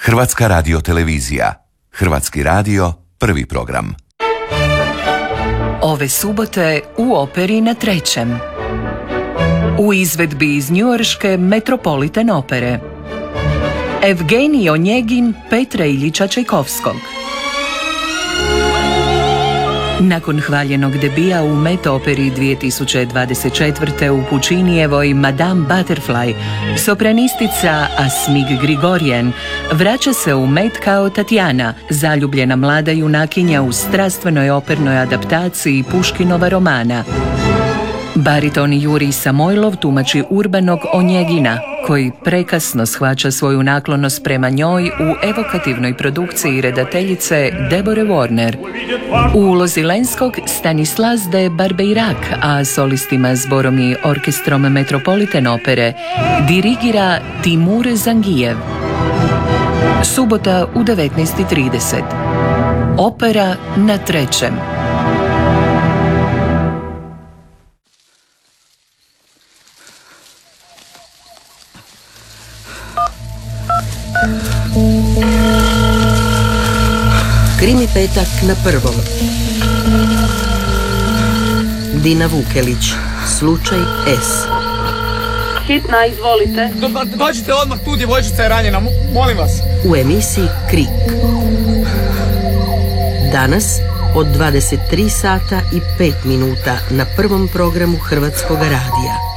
Hrvatska radiotelevizija. Hrvatski radio, prvi program. Ove subote u operi na Trećem. U izvedbi iz njujorške Metropolitan opere. Evgenij Onjegin Petra Iljiča Čajkovskog. Nakon hvaljenog debija u Met operi 2024. u Pučinijevoj Madame Butterfly, sopranistica Asmik Grigorien vraća se u Met kao Tatjana, zaljubljena mlada junakinja u strastvenoj opernoj adaptaciji Puškinova romana. Bariton Jurij Samojlov tumači urbanog Onjegina, koji prekasno shvaća svoju naklonost prema njoj u evokativnoj produkciji redateljice Debore Warner. U ulozi Lenskog Stanislas de Barbeyrac, a solistima, zborom i orkestrom Metropolitan opere dirigira Timur Zangijev. Subota u 19:30. Opera na Trećem. Krimi petak na Prvom. Dina Vukelić, slučaj S. Hitna, izvolite. Dođite odmah tu, djevojčica je ranjena, molim vas. U emisiji Krik. Danas od 23 sata i 5 minuta na Prvom programu Hrvatskog radija.